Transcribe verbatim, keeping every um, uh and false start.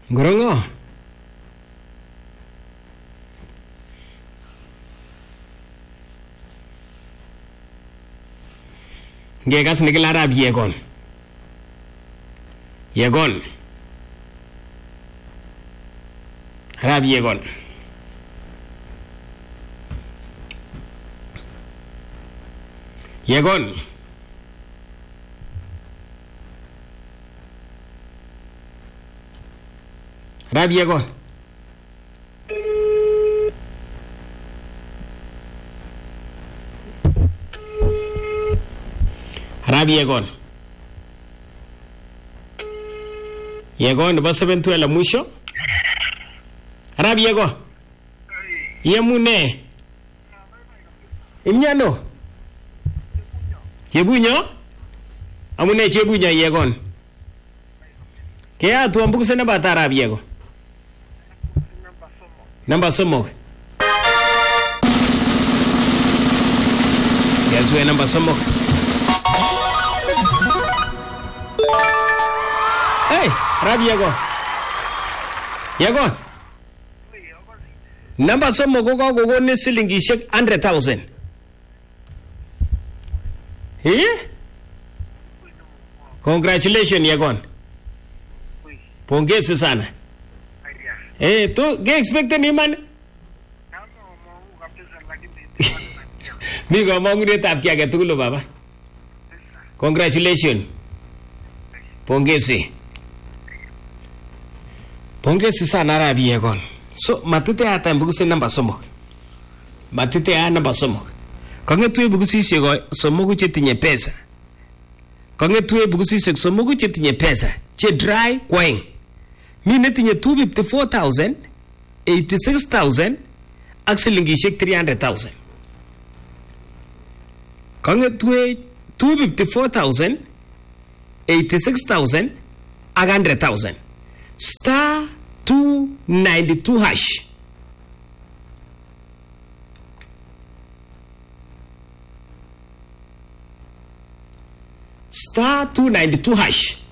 Ngorongo. Ngekas nikila arap Yegon. Yegon. Arap Yegon. Yegon. Arap Yegon. Arap Yegon. Yegon nebo seven twelve la mwisho. Arap Yegon. Yemune. Imnyano. Chebunyo? Amune chebunyo Yegon. Kaya tuambuku sa namba Arap Yegon. Namba somok. Yaswe namba somok. Hey, Arap Yegon. Yegon. Namba somok ko kokone silingishek one hundred thousand. Eh? Congratulations Yegon. Pongezi sana. Eh, tu ge expect ni man? Mi go mongu de tap kia tugulu baba. Congratulations. Pongezi. Pongezi sana Arap Yegon. So matute ata mbugusi namba somok. Matute a namba somok. Kangetue bugusi shego somogu chetinye pesa. Kangetue bugusi shego somogu chetinye pesa. Che dry kweng. Mi netinye two hundred fifty-four thousand, eighty-six thousand, ak silingishek three hundred thousand. Kangetue two hundred fifty-four thousand, eighty-six thousand, ak one hundred thousand. Star two ninety-two hash. Star two ninety-two hash.